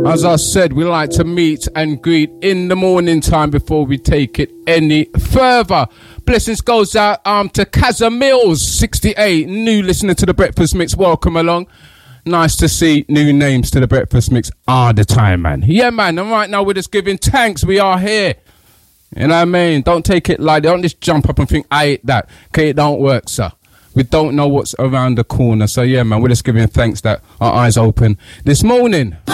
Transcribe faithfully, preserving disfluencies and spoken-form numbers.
As I said, we like to meet and greet in the morning time before we take it any further. Blessings goes out um, to Kazza Mills, sixty-eight, new listener to the Breakfast Mix. Welcome along. Nice to see new names to the Breakfast Mix all the time, man. Yeah, man, and right now we're just giving thanks. We are here. You know what I mean? Don't take it like, don't just jump up and think, I ate that. Okay, it don't work, sir. We don't know what's around the corner. So, yeah, man, we're just giving thanks that our eyes open this morning.